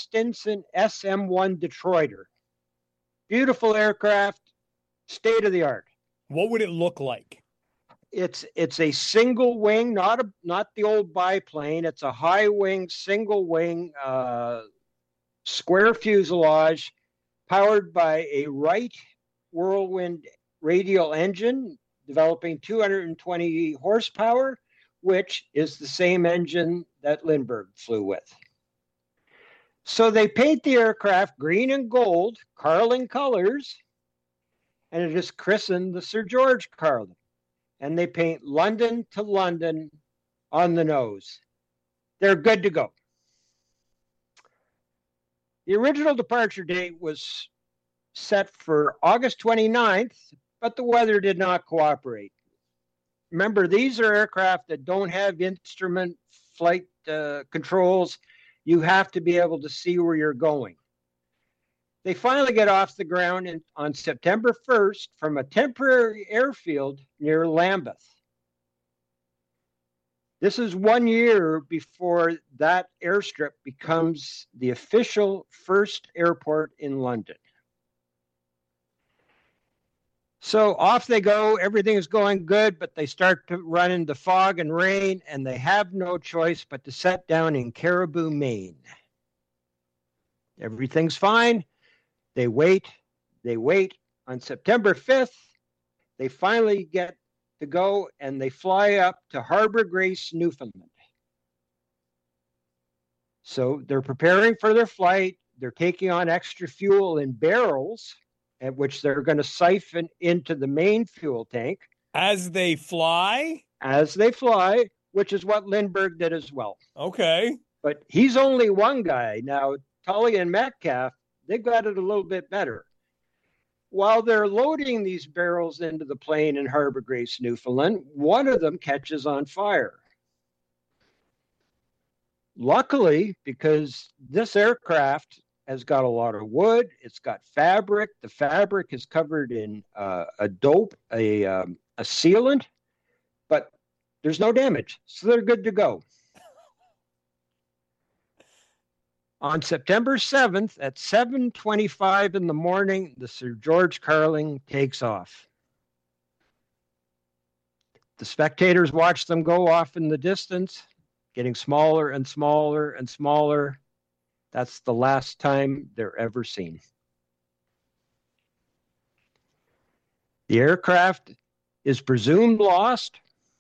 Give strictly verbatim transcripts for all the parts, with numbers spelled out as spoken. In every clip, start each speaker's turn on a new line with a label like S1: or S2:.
S1: Stinson S M one Detroiter. Beautiful aircraft, state of the art.
S2: What would it look like?
S1: It's it's a single wing, not a not the old biplane. It's a high wing, single wing, uh, square fuselage, powered by a Wright Whirlwind radial engine, developing two hundred twenty horsepower, which is the same engine that Lindbergh flew with. So they paint the aircraft green and gold, Carling colors, and it is christened the Sir George Carling. And they paint London to London on the nose. They're good to go. The original departure date was set for August twenty-ninth, but the weather did not cooperate. Remember, these are aircraft that don't have instrument flight uh, controls. You have to be able to see where you're going. They finally get off the ground in, on September first from a temporary airfield near Lambeth. This is one year before that airstrip becomes the official first airport in London. So off they go. Everything is going good, but they start to run into fog and rain, and they have no choice but to set down in Caribou, Maine. Everything's fine. They wait, they wait. On September fifth, they finally get to go, and they fly up to Harbor Grace, Newfoundland. So they're preparing for their flight. They're taking on extra fuel in barrels, at which they're going to siphon into the main fuel tank.
S2: As they fly?
S1: As they fly, which is what Lindbergh did as well.
S2: Okay.
S1: But he's only one guy. Now, Tully and Metcalf, they got it a little bit better. While they're loading these barrels into the plane in Harbor Grace, Newfoundland, one of them catches on fire. Luckily, because this aircraft has got a lot of wood, it's got fabric. The fabric is covered in uh, a dope, a, um, a sealant, but there's no damage. So they're good to go. On September seventh at seven twenty-five in the morning, the Sir George Carling takes off. The spectators watch them go off in the distance, getting smaller and smaller and smaller. That's the last time they're ever seen. The aircraft is presumed lost.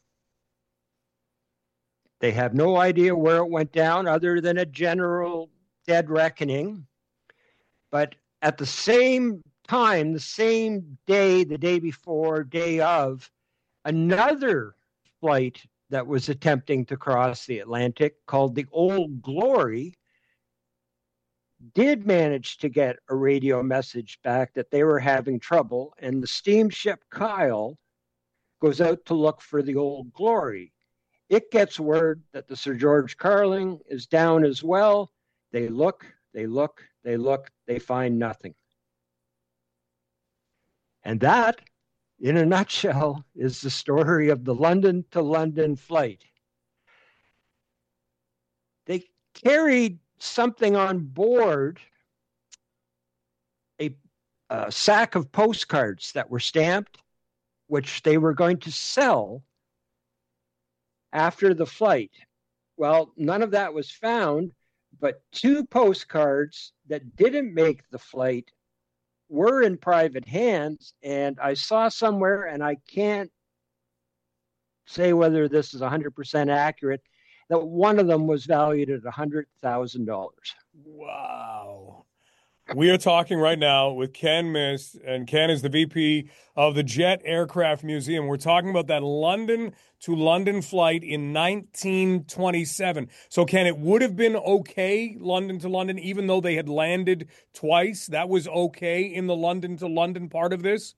S1: They have no idea where it went down other than a general dead reckoning. But at the same time, the same day, the day before, day of, another flight that was attempting to cross the Atlantic called the Old Glory did manage to get a radio message back that they were having trouble, and the steamship Kyle goes out to look for the Old Glory. It gets word that the Sir George Carling is down as well. They look, they look, they look, they find nothing. And that, in a nutshell, is the story of the London to London flight. They carried something on board, a, a sack of postcards that were stamped, which they were going to sell after the flight. Well, none of that was found, but two postcards that didn't make the flight were in private hands, and I saw somewhere, and I can't say whether this is one hundred percent accurate, that one of them was valued at one hundred thousand dollars.
S2: Wow. We are talking right now with Ken Mist, and Ken is the V P of the Jet Aircraft Museum. We're talking about that London to London flight in nineteen twenty-seven. So, Ken, it would have been okay, London to London, even though they had landed twice? That was okay in the London to London part of this?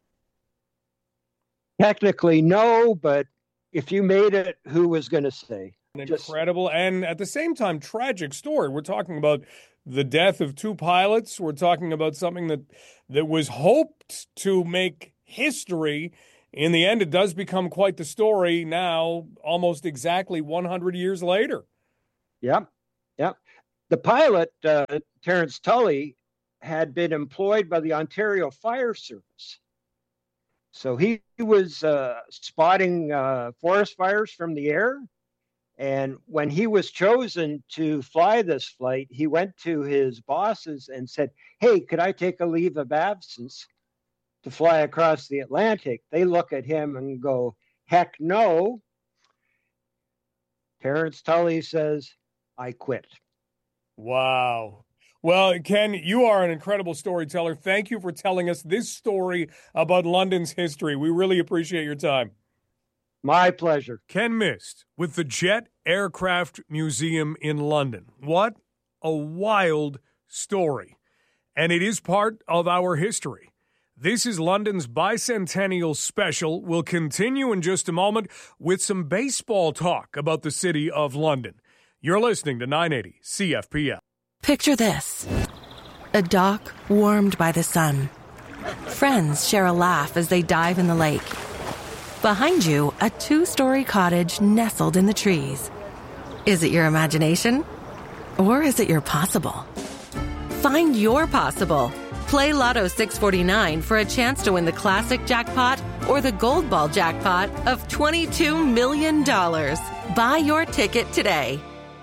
S1: Technically, no, but if you made it, who was going to say?
S2: An incredible and at the same time tragic story. We're talking about the death of two pilots. We're talking about something that that was hoped to make history. In the end, it does become quite the story now, almost exactly one hundred years later.
S1: Yep, yep. The pilot, uh, Terence Tully, had been employed by the Ontario Fire Service. So he was uh, spotting uh, forest fires from the air. And when he was chosen to fly this flight, he went to his bosses and said, hey, could I take a leave of absence to fly across the Atlantic? They look at him and go, heck no. Terence Tully says, I quit.
S2: Wow. Well, Ken, you are an incredible storyteller. Thank you for telling us this story about London's history. We really appreciate your time.
S1: My pleasure.
S2: Ken Mist with the Jet Aircraft Museum in London. What a wild story. And it is part of our history. This is London's bicentennial special. We'll continue in just a moment with some baseball talk about the city of London. You're listening to nine eighty C F P L.
S3: Picture this. A dock warmed by the sun. Friends share a laugh as they dive in the lake. Behind you, a two-story cottage nestled in the trees. Is it your imagination? Or is it your possible? Find your possible. Play Lotto six forty-nine for a chance to win the classic jackpot or the gold ball jackpot of twenty-two million dollars. Buy your ticket today.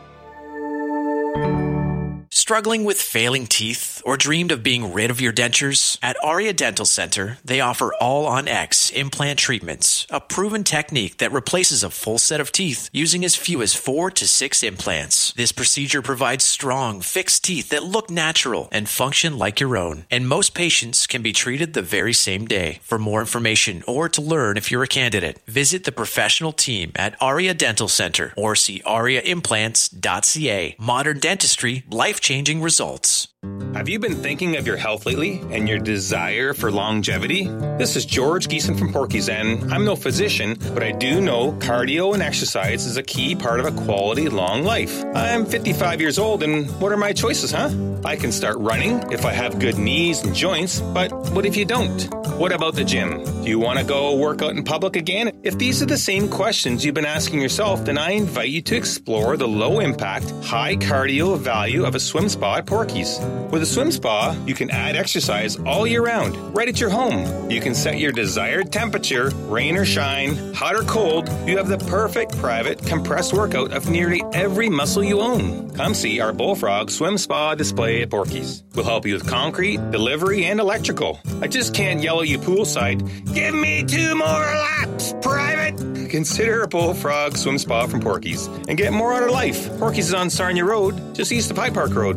S4: Struggling with failing teeth or dreamed of being rid of your dentures? At Aria Dental Center, they offer All-on-X implant treatments, a proven technique that replaces a full set of teeth using as few as four to six implants. This procedure provides strong, fixed teeth that look natural and function like your own. And most patients can be treated the very same day. For more information or to learn if you're a candidate, visit the professional team at Aria Dental Center or see aria implants dot c a. Modern dentistry, life-changing results.
S5: Have you been thinking of your health lately and your desire for longevity? This is George Geeson from Porky's, and I'm no physician, but I do know cardio and exercise is a key part of a quality long life. I'm fifty-five years old, and what are my choices, huh? I can start running if I have good knees and joints, but what if you don't? What about the gym? Do you want to go work out in public again? If these are the same questions you've been asking yourself, then I invite you to explore the low-impact, high-cardio value of a swim spa at Porky's. With a swim spa, you can add exercise all year round, right at your home. You can set your desired temperature, rain or shine, hot or cold. You have the perfect private compressed workout of nearly every muscle you own. Come see our Bullfrog Swim Spa display at Porky's. We'll help you with concrete, delivery, and electrical. I just can't yell at you poolside, give me two more laps, private! Consider a Bullfrog Swim Spa from Porky's and get more out of life. Porky's is on Sarnia Road, just east of High Park Road.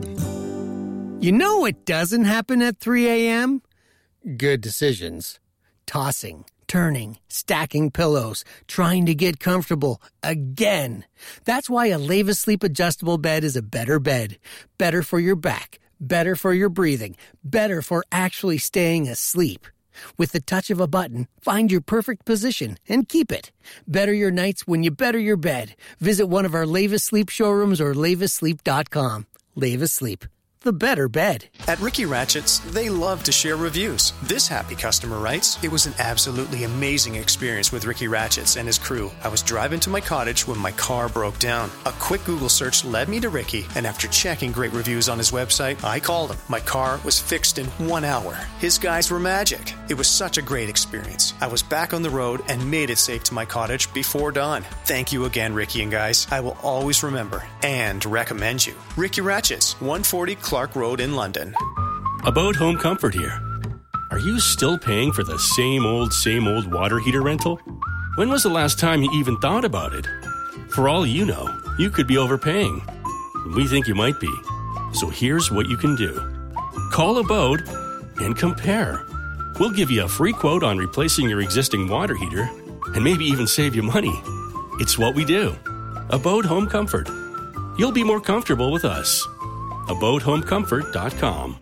S6: You know what doesn't happen at three a.m.? Good decisions. Tossing, turning, stacking pillows, trying to get comfortable again. That's why a Leva Sleep adjustable bed is a better bed. Better for your back, better for your breathing, better for actually staying asleep. With the touch of a button, find your perfect position and keep it. Better your nights when you better your bed. Visit one of our Leva Sleep showrooms or leva sleep dot com. Leva Sleep. The better bed.
S7: At Ricky Ratchett's, they love to share reviews. This happy customer writes, it was an absolutely amazing experience with Ricky Ratchett's and his crew. I was driving to my cottage when my car broke down. A quick Google search led me to Ricky, and after checking great reviews on his website, I called him. My car was fixed in one hour. His guys were magic. It was such a great experience. I was back on the road and made it safe to my cottage before dawn. Thank you again, Ricky and guys. I will always remember and recommend you. Ricky Ratchett's, one forty Clark Road in London.
S8: About Home Comfort here. Are you still paying for the same old, same old water heater rental? When was the last time you even thought about it? For all you know, you could be overpaying. We think you might be. So here's what you can do. Call Abode and compare. We'll give you a free quote on replacing your existing water heater and maybe even save you money. It's what we do. Abode Home Comfort. You'll be more comfortable with us. abode home comfort dot com.